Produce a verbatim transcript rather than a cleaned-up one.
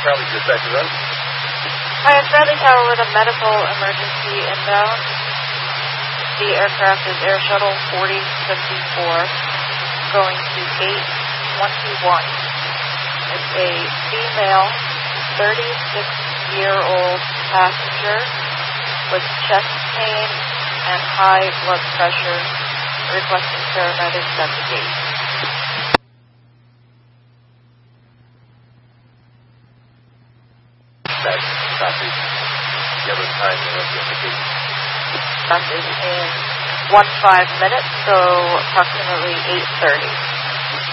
Charlie, dispatch is up. Hi, it's Bradley Tower with a medical emergency inbound. The aircraft is Air Shuttle forty fifty-four going to gate one two one. It's a female thirty-six-year-old passenger with chest pain and high blood pressure, requesting paramedics at the gate. That's copy. Do you have a time limit at the gate? That is in one five minutes, so approximately eight thirty.